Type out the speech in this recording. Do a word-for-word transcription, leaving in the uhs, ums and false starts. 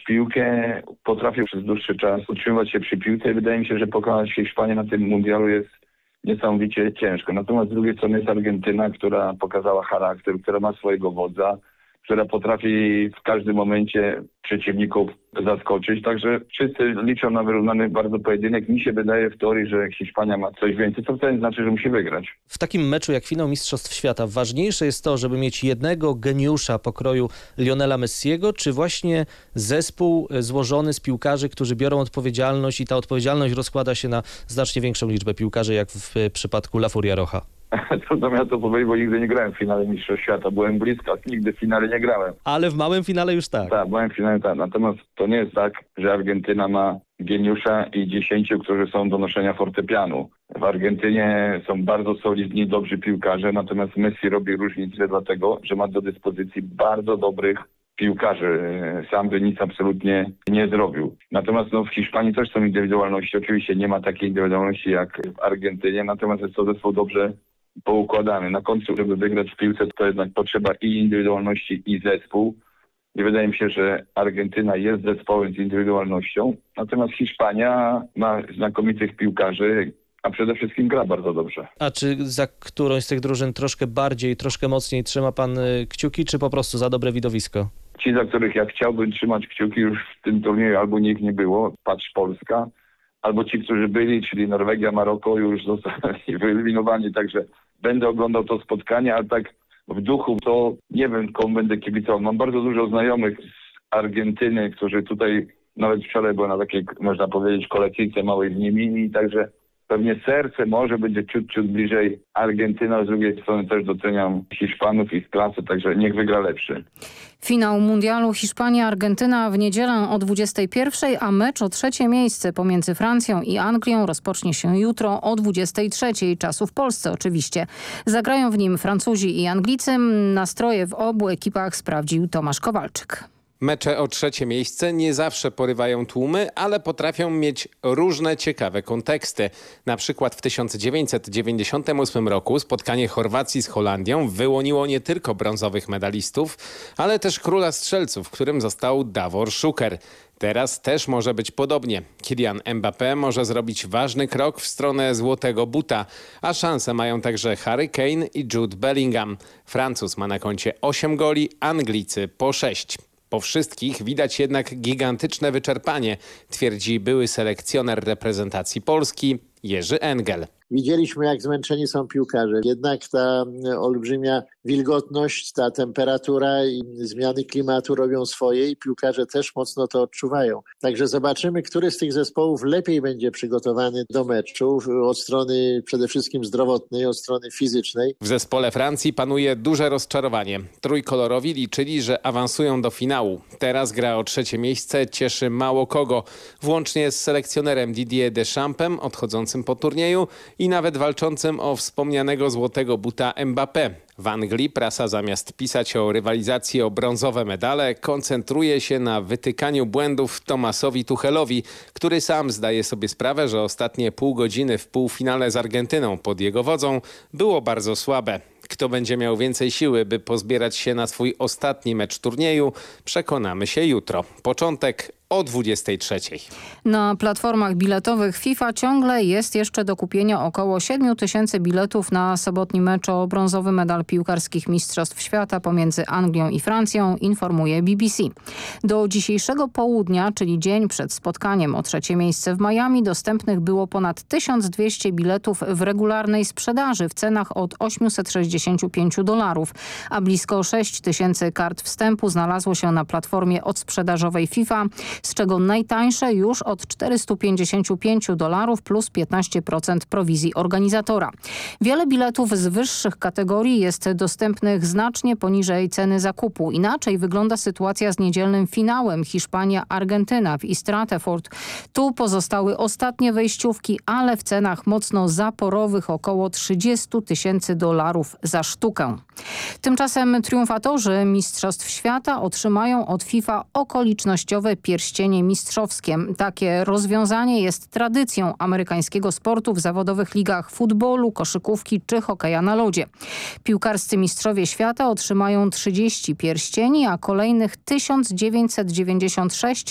grać piłkę, potrafią przez dłuższy czas utrzymywać się przy piłce i wydaje mi się, że pokonać Hiszpanię na tym mundialu jest niesamowicie ciężko. Natomiast z drugiej strony jest Argentyna, która pokazała charakter, która ma swojego wodza, która potrafi w każdym momencie przeciwników zaskoczyć. Także wszyscy liczą na wyrównany bardzo pojedynek. Mi się wydaje w teorii, że Hiszpania ma coś więcej, co wcale nie znaczy, że musi wygrać. W takim meczu jak finał Mistrzostw Świata ważniejsze jest to, żeby mieć jednego geniusza pokroju Lionela Messiego, czy właśnie zespół złożony z piłkarzy, którzy biorą odpowiedzialność i ta odpowiedzialność rozkłada się na znacznie większą liczbę piłkarzy, jak w przypadku La Furia Roja? Trudno mi to powiedzieć, bo nigdy nie grałem w finale Mistrzostw Świata. Byłem blisko, nigdy w finale nie grałem. Ale w małym finale już tak. Tak, byłem w finale tak. Natomiast to nie jest tak, że Argentyna ma geniusza i dziesięciu, którzy są do noszenia fortepianu. W Argentynie są bardzo solidni, dobrzy piłkarze, natomiast Messi robi różnicę dlatego, że ma do dyspozycji bardzo dobrych piłkarzy. Sam by nic absolutnie nie zrobił. Natomiast no, w Hiszpanii też są indywidualności. Oczywiście nie ma takiej indywidualności jak w Argentynie, natomiast jest to zespół dobrze poukładany. Na końcu, żeby wygrać w piłce, to jednak potrzeba i indywidualności, i zespół. I wydaje mi się, że Argentyna jest zespołem z indywidualnością, natomiast Hiszpania ma znakomitych piłkarzy, a przede wszystkim gra bardzo dobrze. A czy za którąś z tych drużyn troszkę bardziej, troszkę mocniej trzyma pan kciuki, czy po prostu za dobre widowisko? Ci, za których ja chciałbym trzymać kciuki, już w tym turnieju albo nikt nie było, patrz Polska, albo ci, którzy byli, czyli Norwegia, Maroko, już zostali wyeliminowani, także będę oglądał to spotkanie, ale tak w duchu to nie wiem, komu będę kibicował. Mam bardzo dużo znajomych z Argentyny, którzy tutaj, nawet wczoraj byłem na takiej, można powiedzieć, kolekcyjce małej z nimi, i także pewnie serce może będzie ciut, ciut bliżej Argentyna, z drugiej strony też doceniam Hiszpanów, ich klasę, także niech wygra lepszy. Finał mundialu Hiszpania-Argentyna w niedzielę o dwudziestej pierwszej, a mecz o trzecie miejsce pomiędzy Francją i Anglią rozpocznie się jutro o dwudziestej trzeciej, czasu w Polsce oczywiście. Zagrają w nim Francuzi i Anglicy. Nastroje w obu ekipach sprawdził Tomasz Kowalczyk. Mecze o trzecie miejsce nie zawsze porywają tłumy, ale potrafią mieć różne ciekawe konteksty. Na przykład w tysiąc dziewięćset dziewięćdziesiątym ósmym roku spotkanie Chorwacji z Holandią wyłoniło nie tylko brązowych medalistów, ale też króla strzelców, którym został Davor Šuker. Teraz też może być podobnie. Kylian Mbappé może zrobić ważny krok w stronę złotego buta, a szanse mają także Harry Kane i Jude Bellingham. Francuz ma na koncie osiem goli, Anglicy po sześć. Po wszystkich widać jednak gigantyczne wyczerpanie, twierdzi były selekcjoner reprezentacji Polski Jerzy Engel. Widzieliśmy, jak zmęczeni są piłkarze. Jednak ta olbrzymia wilgotność, ta temperatura i zmiany klimatu robią swoje i piłkarze też mocno to odczuwają. Także zobaczymy, który z tych zespołów lepiej będzie przygotowany do meczu od strony przede wszystkim zdrowotnej, od strony fizycznej. W zespole Francji panuje duże rozczarowanie. Trójkolorowi liczyli, że awansują do finału. Teraz gra o trzecie miejsce cieszy mało kogo, włącznie z selekcjonerem Didier Deschampsem odchodzącym po turnieju i nawet walczącym o wspomnianego złotego buta Mbappé. W Anglii prasa zamiast pisać o rywalizacji o brązowe medale koncentruje się na wytykaniu błędów Thomasowi Tuchelowi, który sam zdaje sobie sprawę, że ostatnie pół godziny w półfinale z Argentyną pod jego wodzą było bardzo słabe. Kto będzie miał więcej siły, by pozbierać się na swój ostatni mecz turnieju, przekonamy się jutro. Początek o dwudziestej trzeciej. Na platformach biletowych FIFA ciągle jest jeszcze do kupienia około siedmiu tysięcy biletów na sobotni mecz o brązowy medal piłkarskich Mistrzostw Świata pomiędzy Anglią i Francją, informuje B B C. Do dzisiejszego południa, czyli dzień przed spotkaniem o trzecie miejsce w Miami, dostępnych było ponad tysiąc dwieście biletów w regularnej sprzedaży w cenach od osiemset sześćdziesiąt pięć dolarów, a blisko sześć tysięcy kart wstępu znalazło się na platformie odsprzedażowej FIFA, z czego najtańsze już od czterystu pięćdziesięciu pięciu dolarów plus piętnaście procent prowizji organizatora. Wiele biletów z wyższych kategorii jest dostępnych znacznie poniżej ceny zakupu. Inaczej wygląda sytuacja z niedzielnym finałem Hiszpania-Argentyna w East Rutherford. Tu pozostały ostatnie wejściówki, ale w cenach mocno zaporowych około trzydziestu tysięcy dolarów za sztukę. Tymczasem triumfatorzy Mistrzostw Świata otrzymają od FIFA okolicznościowe pierścienie mistrzowskie. Takie rozwiązanie jest tradycją amerykańskiego sportu w zawodowych ligach futbolu, koszykówki czy hokeja na lodzie. Piłkarscy mistrzowie świata otrzymają trzydzieści pierścieni, a kolejnych tysiąc dziewięćset dziewięćdziesiąt sześć